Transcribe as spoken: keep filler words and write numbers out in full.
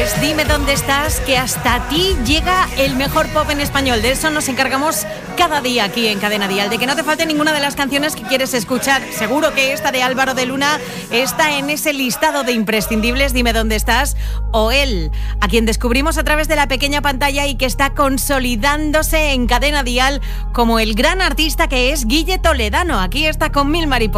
es Dime Dónde Estás, que hasta ti llega el mejor pop en español. De eso nos encargamos cada día aquí en Cadena Dial, de que no te falte ninguna de las canciones que quieres escuchar. Seguro que esta de Álvaro de Luna está en ese listado de imprescindibles, Dime Dónde Estás, o él, a quien descubrimos a través de la pequeña pantalla y que está consolidándose en Cadena Dial como el gran artista que es Guille Toledano. Aquí está con Mil Mariposas.